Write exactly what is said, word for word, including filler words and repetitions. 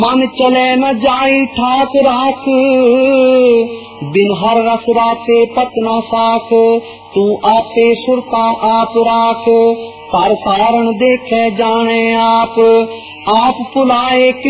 मन चले न जाई ठाक राख, बिन हर रस राखे पतना साख। तू आपे सुरता आप राख, पर कारण देखे जाने आप। आप पुलाए